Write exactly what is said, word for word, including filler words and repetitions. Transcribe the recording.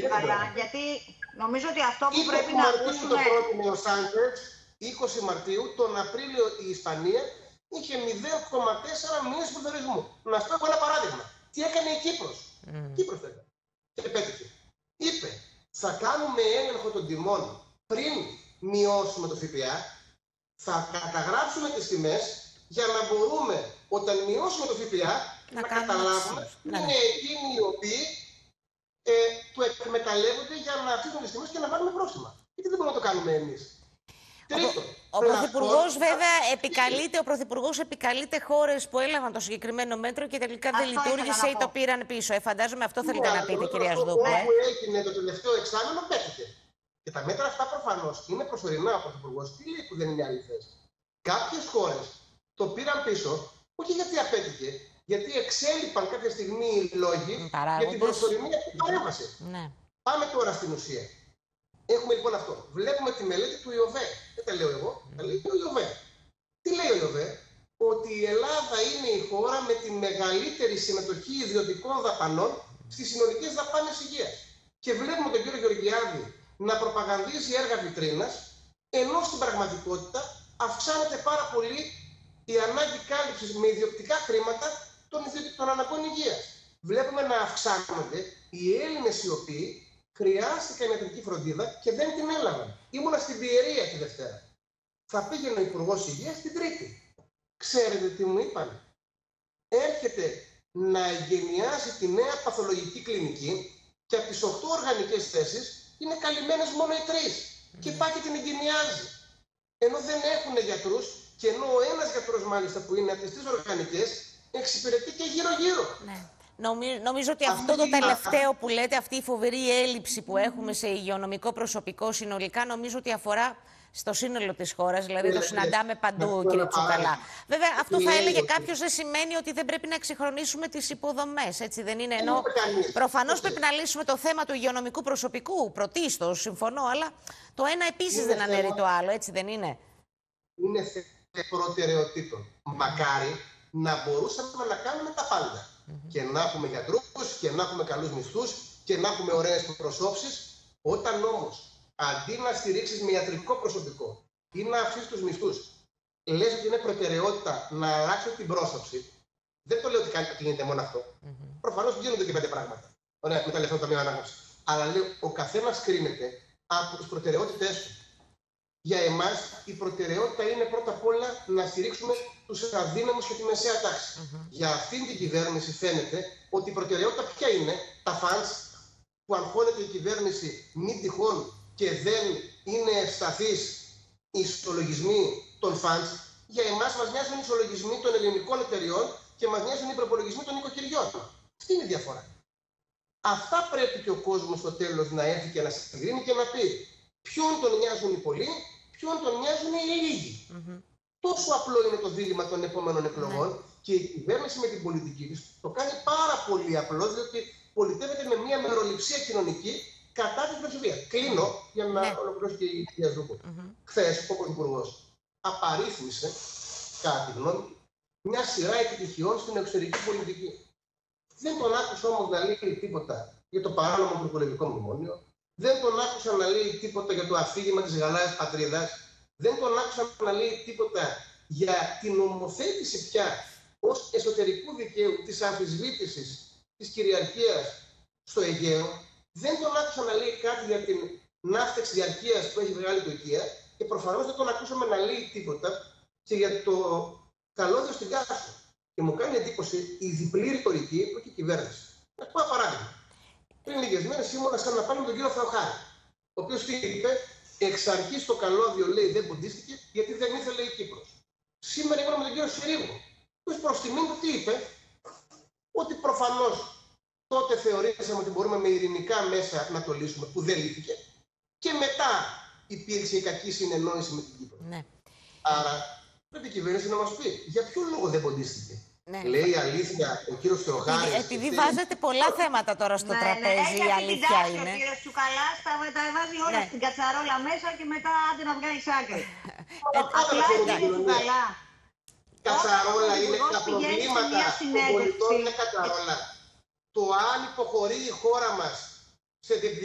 καλά, γιατί νομίζω ότι αυτό που είκοσι πρέπει να Μαρτίου ακούσουμε... το πρότεινε ο Σάντσετς, είκοσι Μαρτίου, τον Απρίλιο η Ισπανία είχε μηδέν κόμμα τέσσερα μείωση του πληθωρισμού. Να σας πω ένα παράδειγμα. Τι έκανε η Κύπρος. Mm. Κύπρος το έκανε. Και πέτυχε. Είπε, θα κάνουμε έλεγχο των τιμών πριν μειώσουμε το ΦΠΑ, θα καταγράψουμε τις τιμές για να μπορούμε όταν μειώσουμε το ΦΠΑ να, να καταλάβουμε ποιοι είναι εκείνοι οι οποίοι ε, το εκμεταλλεύονται για να αυξήσουν τις τιμές και να βάλουμε πρόστιμα. Γιατί δεν μπορούμε να το κάνουμε εμείς. Τρίτο, ο Πρωθυπουργός βέβαια επικαλείται, ο Πρωθυπουργός επικαλείται χώρες που έλαβαν το συγκεκριμένο μέτρο και τελικά δεν λειτουργήσε ή το πήραν πίσω. Ε, φαντάζομαι αυτό θέλετε να πείτε, κυρία Σδούπου. Αυτό που έγινε το τελευταίο εξάμηνο πέτυχε. Και τα μέτρα αυτά προφανώς είναι προσωρινά. Ο Πρωθυπουργός τι λέει που δεν είναι αληθές. Κάποιες χώρες το πήραν πίσω, όχι γιατί απέτυχε, γιατί εξέλιπαν κάποια στιγμή οι λόγοι για την προσωρινή αυτή παρέμβαση. Ναι. Πάμε τώρα στην ουσία. Έχουμε λοιπόν αυτό. Βλέπουμε τη μελέτη του ΙΟΒΕ. Δεν τα λέω εγώ, τα λέει ο ΙΟΒΕ. Τι λέει ο ΙΟΒΕ? Ότι η Ελλάδα είναι η χώρα με τη μεγαλύτερη συμμετοχή ιδιωτικών δαπανών στις συνολικές δαπάνες υγείας. Και βλέπουμε τον κύριο Γεωργιάδη να προπαγανδίζει έργα βιτρίνας, ενώ στην πραγματικότητα αυξάνεται πάρα πολύ η ανάγκη κάλυψης με ιδιωτικά χρήματα των, των αναγκών υγείας. Βλέπουμε να αυξάνονται οι Έλληνες οι οποίοι χρειάστηκαν ιατρική φροντίδα και δεν την έλαβαν. Ήμουνα στην Πιερία τη Δευτέρα. Θα πήγαινε ο Υπουργός Υγείας την Τρίτη. Ξέρετε τι μου είπαν? Έρχεται να εγκαινιάσει τη νέα παθολογική κλινική και από τις οκτώ οργανικές θέσεις είναι καλυμμένες μόνο οι τρεις. Mm. Και πάει και την εγκαινιάζει. Ενώ δεν έχουν γιατρούς και ενώ ο ένας γιατρός μάλιστα που είναι από τις τρεις οργανικές εξυπηρετεί και γύρω-γύρω. Ναι. Νομίζω ότι αυτό το τελευταίο που λέτε, αυτή η φοβερή έλλειψη που έχουμε σε υγειονομικό προσωπικό συνολικά, νομίζω ότι αφορά στο σύνολο της χώρας, δηλαδή το συναντάμε παντού, κύριε Τσουκαλά. Βέβαια, αυτό θα έλεγε κάποιος, δεν σημαίνει ότι δεν πρέπει να εξυγχρονίσουμε τις υποδομές, έτσι δεν είναι? Ενώ προφανώς πρέπει να λύσουμε το θέμα του υγειονομικού προσωπικού, πρωτίστως, συμφωνώ, αλλά το ένα επίσης δεν αναιρεί το άλλο, έτσι δεν είναι? Είναι θέμα προτεραιοτήτων. Μακάρι να μπορούσαμε να κάνουμε τα πάντα. Mm-hmm. Και να έχουμε γιατρούς και να έχουμε καλούς μισθούς και να έχουμε ωραίες προσώψεις. Όταν όμως αντί να στηρίξεις με ιατρικό προσωπικό ή να αυξήσεις τους μισθούς, λες ότι είναι προτεραιότητα να αλλάξεις την πρόσωψη, δεν το λέω ότι κάτι γίνεται μόνο αυτό. Mm-hmm. Προφανώς γίνονται και πέντε πράγματα. Ωραία, με τα λεφτά ταμείο ανάκαμψη. Αλλά λέω, ο καθένας κρίνεται από τις προτεραιότητές του. Για εμάς η προτεραιότητα είναι πρώτα απ' όλα να στηρίξουμε τους αδύναμους και τη μεσαία τάξη. Mm-hmm. Για αυτήν την κυβέρνηση φαίνεται ότι η προτεραιότητα ποια είναι? Τα φαντς που αγχώνεται η κυβέρνηση μη τυχόν και δεν είναι ευσταθείς οι ισολογισμοί των φαντς. Για εμάς μας νοιάζουν οι ισολογισμοί των ελληνικών εταιριών και μας νοιάζουν οι προπολογισμοί των οικοκυριών. Αυτή είναι η διαφορά. Αυτά πρέπει και ο κόσμος στο τέλος να έρθει και να συγκρίνει και να πει ποιον τον νοιάζουν οι πολλοί, ποιον τον νοιάζουν οι λίγοι. Mm-hmm. Τόσο απλό είναι το δίλημμα των επόμενων εκλογών mm-hmm. και η κυβέρνηση με την πολιτική της το κάνει πάρα πολύ απλό, διότι πολιτεύεται με μια μεροληψία κοινωνική κατά την πλειοψηφία. Κλείνω για να mm-hmm. ολοκληρώσει και η κυρία Σδούπου. Mm-hmm. Χθες ο Πρωθυπουργός απαρίθμησε, κατά τη γνώμη, μια σειρά επιτυχιών στην εξωτερική πολιτική. Δεν τον άκουσα όμως να λέει τίποτα για το παράνομο προπολογικό μνημόνιο. Δεν τον άκουσα να λέει τίποτα για το αφήγημα της γαλάζιας πατρίδας. Δεν τον άκουσα να λέει τίποτα για την νομοθέτηση πια ως εσωτερικού δικαίου της αμφισβήτησης της κυριαρχίας στο Αιγαίο. Δεν τον άκουσα να λέει κάτι για την ναύτεξη διαρκείας που έχει βγάλει το ΙΚΕΑ και προφανώς δεν τον ακούσαμε να λέει τίποτα και για το καλώδιο στην Κάσο. Και μου κάνει εντύπωση η διπλή ρητορική που έχει η κυβέρνηση. Να πω ένα παράδειγμα. Πριν λίγες μέρες ήμουνα σαν να πάμε τον κύριο Θεοχάρη, ο οποίος τι είπε? Εξ αρχής το καλώδιο, λέει, δεν ποντίστηκε γιατί δεν ήθελε η Κύπρος. Σήμερα ήμουν με τον κύριο Συρίγου, ο οποίος προς τιμήν του τι είπε? Ότι προφανώς τότε θεωρήσαμε ότι μπορούμε με ειρηνικά μέσα να το λύσουμε, που δεν λύθηκε, και μετά υπήρξε η κακή συνεννόηση με την Κύπρο. Ναι. Άρα πρέπει η κυβέρνηση να μας πει για ποιο λόγο δεν ποντίστηκε. Ναι. Λέει η αλήθεια ο κύριος Θεοχάρης. Επειδή βάζετε πολλά θέματα τώρα στο ναι, τραπέζι, ναι, η αλήθεια την είναι. Ο κύριος Τσουκαλάς τα, τα βάζει όλα ναι. στην κατσαρόλα μέσα και μετά άντε να βγάλει άκρη. Απλά κύριε Τσουκαλά. Κατσαρόλα είναι τα προβλήματα των πολιτών, είναι κατσαρόλα. Το αν υποχωρεί η χώρα μας σε